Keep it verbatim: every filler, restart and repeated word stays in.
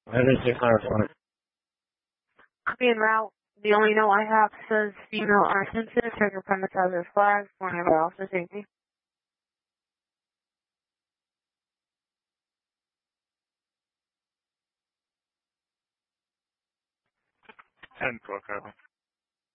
That is the clarify. Copy en route. The only note I have says female are sensitive. Check your premise as their flags. Warning about officer safety. ten, twelve, Carolyn.